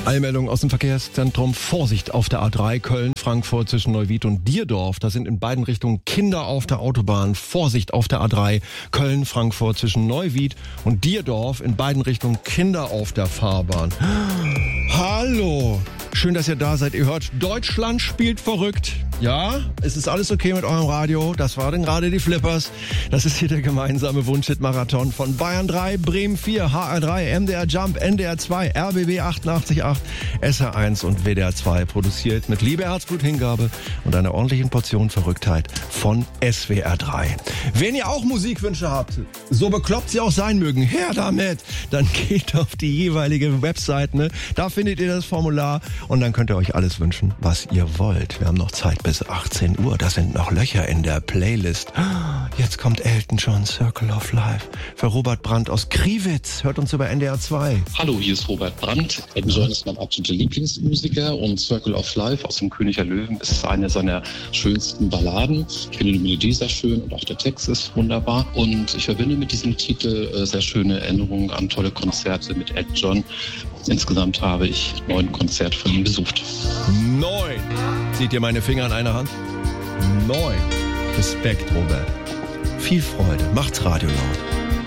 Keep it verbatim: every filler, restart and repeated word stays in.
Eilmeldung aus dem Verkehrszentrum. Vorsicht auf der A drei Köln, Frankfurt zwischen Neuwied und Dierdorf. Da sind in beiden Richtungen Kinder auf der Autobahn. Vorsicht auf der A drei Köln, Frankfurt zwischen Neuwied und Dierdorf. In beiden Richtungen Kinder auf der Fahrbahn. Hallo! Schön, dass ihr da seid. Ihr hört, Deutschland spielt verrückt. Ja, es ist alles okay mit eurem Radio. Das war denn gerade die Flippers. Das ist hier der gemeinsame Wunschhit-Marathon von Bayern drei, Bremen vier, H R drei, M D R Jump, N D R zwei, R B B achtundachtzig Komma acht, S R eins und W D R zwei. Produziert mit Liebe, Herzblut, Hingabe und einer ordentlichen Portion Verrücktheit von S W R drei. Wenn ihr auch Musikwünsche habt, so bekloppt sie auch sein mögen, her damit! Dann geht auf die jeweilige Website, ne? Da findet ihr das Formular und dann könnt ihr euch alles wünschen, was ihr wollt. Wir haben noch Zeit bis achtzehn Uhr. Da sind noch Löcher in der Playlist. Jetzt kommt Elton John, Circle of Life. Für Robert Brandt aus Kriwitz. Hört uns über N D R zwei. Hallo, hier ist Robert Brandt. Elton John ist mein absoluter Lieblingsmusiker und Circle of Life aus dem König der Löwen ist eine seiner schönsten Balladen. Ich finde die Melodie sehr schön und auch der Text ist wunderbar. Und ich verbinde mit diesem Titel äh, sehr schöne Erinnerungen an tolle Konzerte mit Elton John. Insgesamt habe ich neun Konzerte von ihm besucht. Neun! Seht ihr meine Finger an einer Hand? Neun! Respekt, Robert. Viel Freude. Macht's Radio laut.